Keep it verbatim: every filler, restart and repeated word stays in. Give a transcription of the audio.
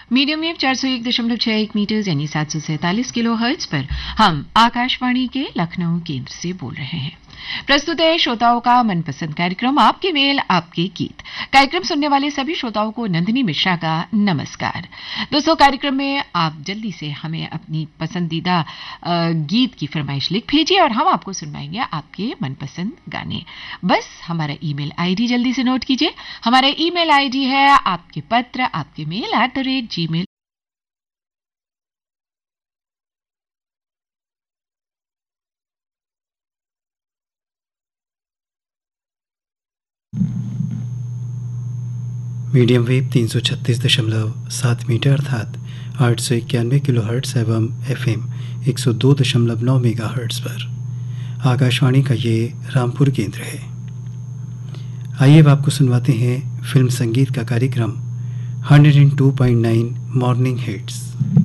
Medium wave चार सौ एक दशमलव छह एक मीटर यानी सात सौ सैंतालीस किलो हर्ट्ज पर हम आकाशवाणी के लखनऊ केंद्र से बोल रहे हैं। प्रस्तुत है श्रोताओं का मनपसंद कार्यक्रम आपके मेल आपके गीत। कार्यक्रम सुनने वाले सभी श्रोताओं को नंदिनी मिश्रा का नमस्कार। दोस्तों, कार्यक्रम में आप जल्दी से हमें अपनी पसंदीदा गीत की फरमाइश लिख भेजिए और हम आपको सुनवाएंगे आपके मनपसंद गाने। बस हमारा ईमेल आईडी जल्दी से नोट कीजिए। हमारा ईमेल आईडी है आपके पत्र आपके मेल एट द रेट जी मेल। मीडियम वेव तीन सौ छत्तीस दशमलव सात मीटर अर्थात आठ सौ इक्यानवे किलो हर्ट्स एवं एफ एम एक सौ दो दशमलव नौ मेगा हर्ट्स पर आकाशवाणी का ये रामपुर केंद्र है। आइए अब आपको सुनवाते हैं फिल्म संगीत का कार्यक्रम वन oh two point nine morning hits.